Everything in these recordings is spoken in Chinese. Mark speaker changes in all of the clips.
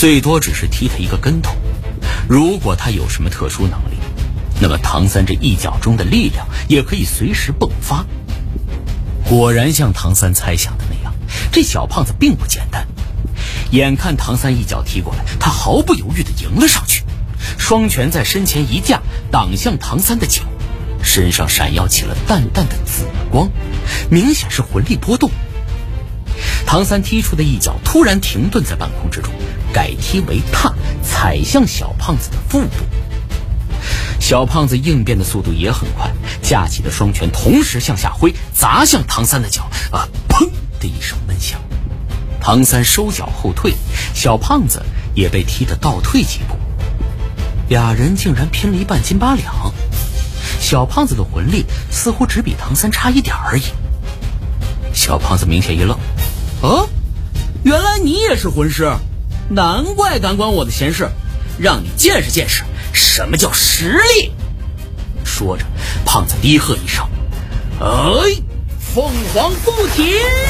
Speaker 1: 最多只是踢他一个跟头。如果他有什么特殊能力，那么唐三这一脚中的力量也可以随时迸发。果然像唐三猜想的那样，这小胖子并不简单。眼看唐三一脚踢过来，他毫不犹豫地迎了上去，双拳在身前一架，挡向唐三的脚，身上闪耀起了淡淡的紫光，明显是魂力波动。唐三踢出的一脚突然停顿在半空之中，改踢为踏，踩向小胖子的腹部。小胖子应变的速度也很快，架起的双拳同时向下挥，砸向唐三的脚，砰的一声闷响。唐三收脚后退，小胖子也被踢得倒退几步，俩人竟然拼了一半斤八两。小胖子的魂力似乎只比唐三差一点而已。小胖子明显一愣，原来你也是魂师，难怪敢管我的闲事，让你见识见识什么叫实力。说着，胖子低喝一声：“凤凰附体！”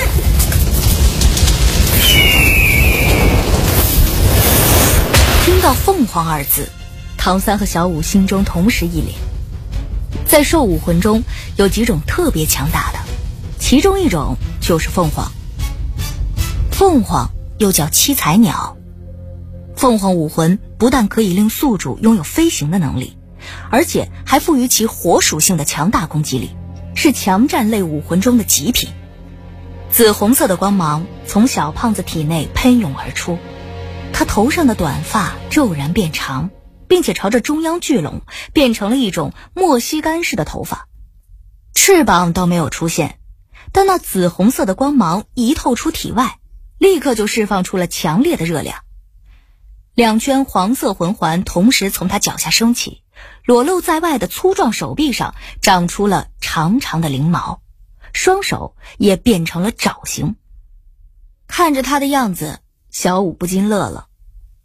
Speaker 2: 听到凤凰二字，唐三和小五心中同时一凛。在兽武魂中有几种特别强大的，其中一种就是凤凰。凤凰又叫七彩鸟。凤凰武魂不但可以令宿主拥有飞行的能力，而且还赋予其火属性的强大攻击力，是强战类武魂中的极品。紫红色的光芒从小胖子体内喷涌而出，他头上的短发骤然变长，并且朝着中央聚拢，变成了一种莫西干式的头发。翅膀倒没有出现，但那紫红色的光芒一透出体外，立刻就释放出了强烈的热量。两圈黄色魂环同时从他脚下升起，裸露在外的粗壮手臂上长出了长长的翎毛，双手也变成了爪形。看着他的样子，小五不禁乐了。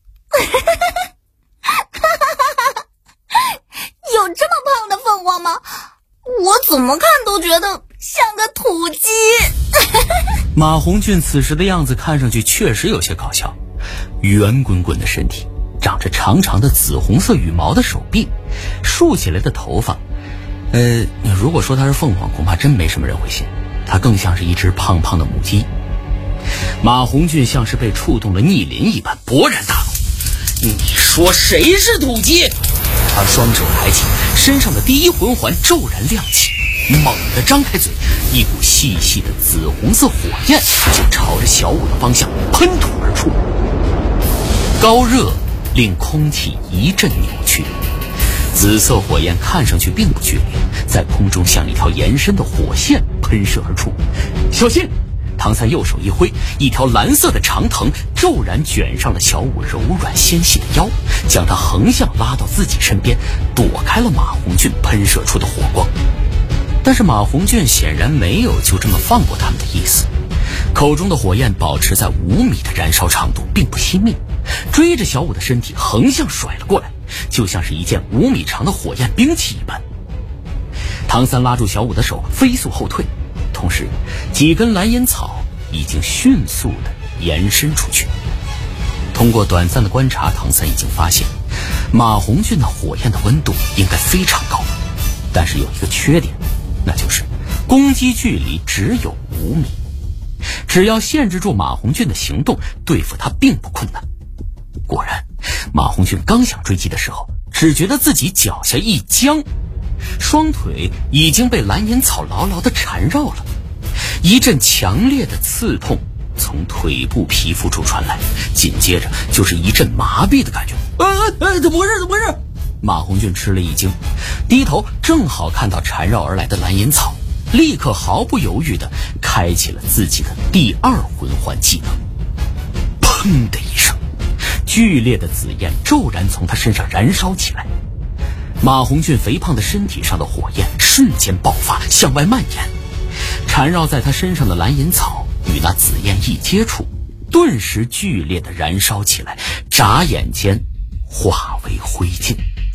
Speaker 3: 有这么胖的凤凰吗？我怎么看都觉得像个土鸡。
Speaker 1: 马红俊此时的样子看上去确实有些搞笑，圆滚滚的身体，长着长长的紫红色羽毛的手臂，竖起来的头发。如果说他是凤凰，恐怕真没什么人会信，他更像是一只胖胖的母鸡。马红俊像是被触动了逆鳞一般，勃然大怒：“你说谁是土鸡？”他双手抬起，身上的第一魂环骤然亮起，猛地张开嘴，一股细细的紫红色火焰就朝着小五的方向喷吐而出。高热令空气一阵扭曲，紫色火焰看上去并不剧烈，在空中像一条延伸的火线喷射而出。小心！唐三右手一挥，一条蓝色的长藤骤然卷上了小五柔软纤细的腰，将他横向拉到自己身边，躲开了马红俊喷射出的火光。但是马红俊显然没有就这么放过他们的意思，口中的火焰保持在5米的燃烧长度，并不熄灭，追着小五的身体横向甩了过来，就像是一件5米长的火焰兵器一般。唐三拉住小五的手，飞速后退，同时几根蓝烟草已经迅速地延伸出去。通过短暂的观察，唐三已经发现马红俊的火焰的温度应该非常高，但是有一个缺点，那就是攻击距离只有5米。只要限制住马红俊的行动，对付他并不困难。果然，马红俊刚想追击的时候，只觉得自己脚下一僵，双腿已经被蓝烟草牢牢地缠绕了。一阵强烈的刺痛从腿部皮肤处传来，紧接着就是一阵麻痹的感觉。怎么回事？马红俊吃了一惊，低头正好看到缠绕而来的蓝烟草，立刻毫不犹豫地开启了自己的第2魂环技能。砰的一声，剧烈的紫焰骤然从他身上燃烧起来。马红俊肥胖的身体上的火焰瞬间爆发，向外蔓延，缠绕在他身上的蓝银草与那紫焰一接触，顿时剧烈的燃烧起来，眨眼间化为灰烬。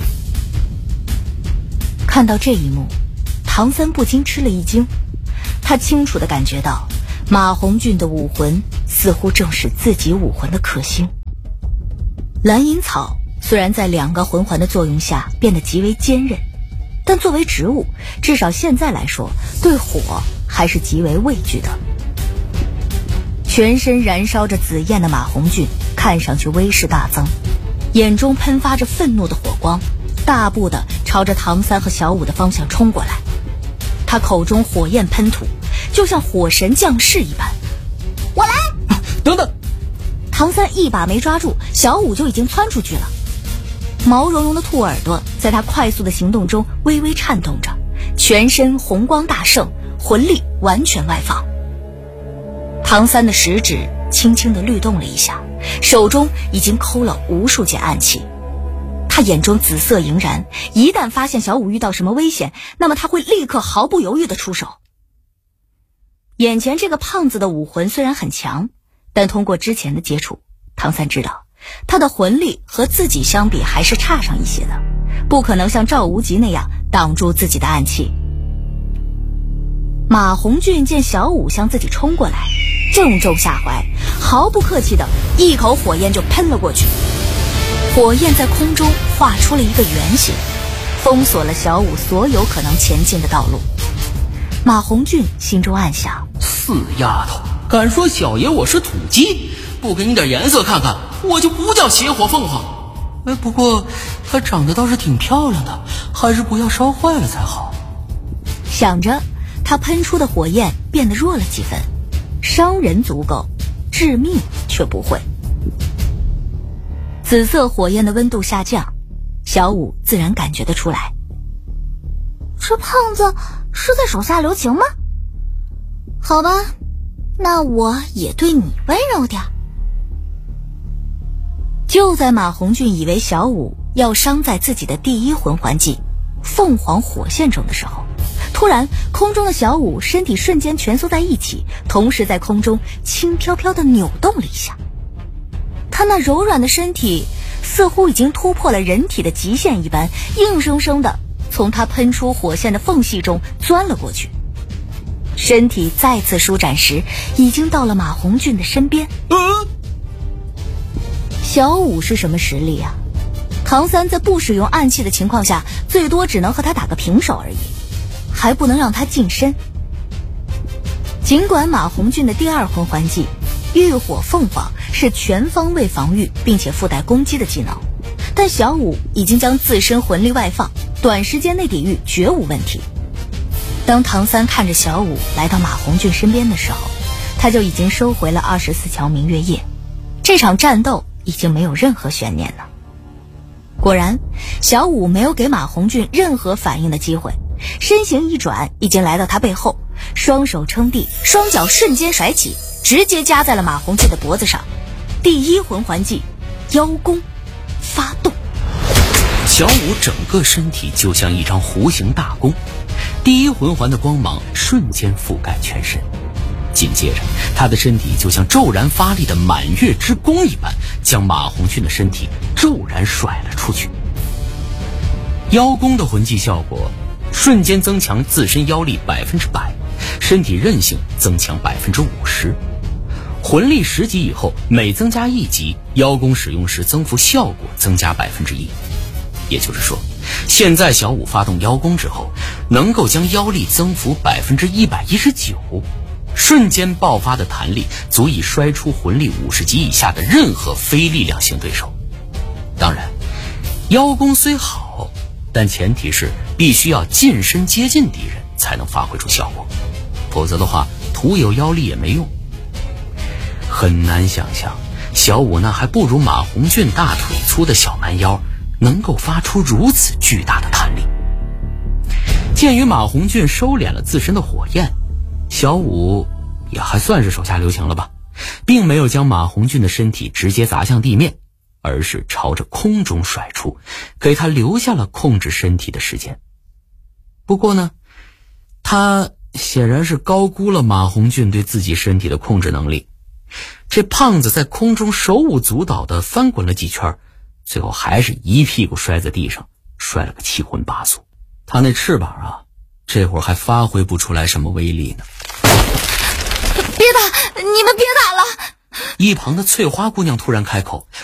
Speaker 2: 看到这一幕，唐三不禁吃了一惊，他清楚地感觉到马红俊的武魂似乎正是自己武魂的克星。 蓝银草虽然在2个魂环的作用下变得极为坚韧，但作为植物，至少现在来说，对火还是极为畏惧的。全身燃烧着紫焰的马红俊看上去威势大增，眼中喷发着愤怒的火光，大步地朝着唐三和小五的方向冲过来。他口中火焰喷吐，就像火神降世一般。
Speaker 3: 我来！
Speaker 1: 等等！
Speaker 2: 唐三一把没抓住，小五就已经窜出去了。毛茸茸的兔耳朵在他快速的行动中微微颤动着，全身红光大盛，魂力完全外放。唐三的食指轻轻地律动了一下，手中已经抠了无数件暗器。他眼中紫色盈然，一旦发现小五遇到什么危险，那么他会立刻毫不犹豫地出手。眼前这个胖子的武魂虽然很强，但通过之前的接触，唐三知道他的魂力和自己相比还是差上一些的，不可能像赵无极那样挡住自己的暗器。马红俊见小五向自己冲过来，正中下怀，毫不客气的一口火焰就喷了过去。火焰在空中画出了一个圆形，封锁了小五所有可能前进的道路。马红俊心中暗想，
Speaker 1: 死丫头，敢说小爷我是土鸡，不给你点颜色看看，我就不叫邪火凤凰。不过她长得倒是挺漂亮的，还是不要烧坏了才好。
Speaker 2: 想着，他喷出的火焰变得弱了几分，伤人足够，致命却不会。紫色火焰的温度下降，小五自然感觉得出来。
Speaker 3: 这胖子是在手下留情吗？好吧，那我也对你温柔点。
Speaker 2: 就在马红俊以为小五要伤在自己的第一魂环技凤凰火线中的时候，突然空中的小五身体瞬间蜷缩在一起，同时在空中轻飘飘地扭动了一下。他那柔软的身体似乎已经突破了人体的极限一般，硬生生地从他喷出火线的缝隙中钻了过去。身体再次舒展时，已经到了马红俊的身边。小五是什么实力啊？唐三在不使用暗器的情况下，最多只能和他打个平手而已，还不能让他近身。尽管马红俊的第二魂环技浴火凤凰是全方位防御并且附带攻击的技能，但小五已经将自身魂力外放，短时间内抵御绝无问题。当唐三看着小五来到马红俊身边的时候，他就已经收回了24桥明月夜，这场战斗已经没有任何悬念了。果然，小五没有给马红俊任何反应的机会，身形一转，已经来到他背后，双手撑地，双脚瞬间甩起，直接夹在了马红俊的脖子上。第一魂环技妖弓发动。
Speaker 1: 小五整个身体就像一张弧形大弓，第一魂环的光芒瞬间覆盖全身，紧接着他的身体就像骤然发力的满月之弓一般，将马红俊的身体骤然甩了出去。妖弓的魂技效果瞬间增强自身妖力100%，身体韧性增强50%。魂力10级以后，每增加1级，妖弓使用时增幅效果增加1%。也就是说，现在小五发动妖弓之后，能够将妖力增幅119%，瞬间爆发的弹力足以摔出魂力50级以下的任何非力量型对手。当然，妖弓虽好，但前提是必须要近身接近敌人才能发挥出效果，否则的话，徒有妖力也没用。很难想象，小五那还不如马红俊大腿粗的小蛮腰能够发出如此巨大的弹力。鉴于马红俊收敛了自身的火焰，小五也还算是手下留情了吧，并没有将马红俊的身体直接砸向地面，而是朝着空中甩出，给他留下了控制身体的时间。不过呢，他显然是高估了马红俊对自己身体的控制能力。这胖子在空中手舞足蹈地翻滚了几圈，最后还是一屁股摔在地上，摔了个七荤八素。他那翅膀啊，这会儿还发挥不出来什么威力呢。
Speaker 3: 别打，你们别打了！
Speaker 1: 一旁的翠花姑娘突然开口，